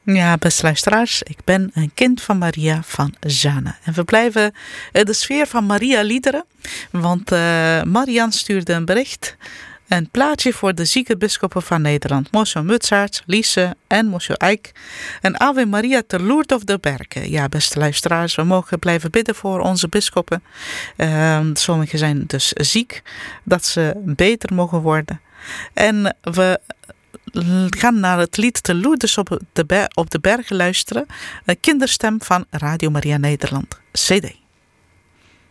Ja, beste luisteraars, ik ben een kind van Maria van Jeanne. En we blijven in de sfeer van Maria-liederen, want Marian stuurde een bericht. Een plaatje voor de zieke bisschoppen van Nederland. Mosjo Mutsaerts, Liese en Mosjo Eik. En Ave Maria ter Lourdes of de Berken. Ja, beste luisteraars, we mogen blijven bidden voor onze bisschoppen. Sommigen zijn dus ziek, dat ze beter mogen worden. En we gaan naar het lied Te Lourdes op de Bergen luisteren. Een kinderstem van Radio Maria Nederland. CD.